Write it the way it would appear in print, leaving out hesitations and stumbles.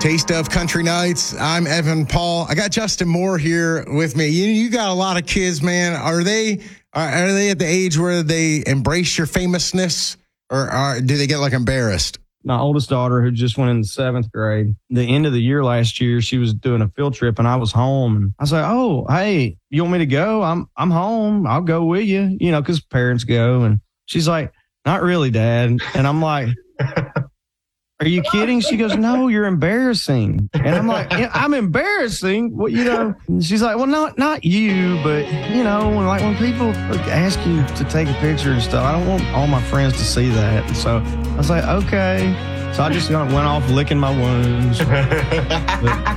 Taste of Country Nights. I'm Evan Paul. I got Justin Moore here with me. You got a lot of kids, man. Are they at the age where they embrace your famousness, or do they get like embarrassed? My oldest daughter, who just went into 7th grade, the end of the year last year, she was doing a field trip and I was home. And I was like, "Oh, hey, you want me to go? I'm home. I'll go with you." You know, because parents go. And she's like, "Not really, Dad." And I'm like, "Are you kidding?" She goes, "No, you're embarrassing." And I'm like, "Yeah, I'm embarrassing." Well, you know, and she's like, "Well, not you, but you know, when people ask you to take a picture and stuff, I don't want all my friends to see that." And so I was like, "Okay." So I just went off licking my wounds. But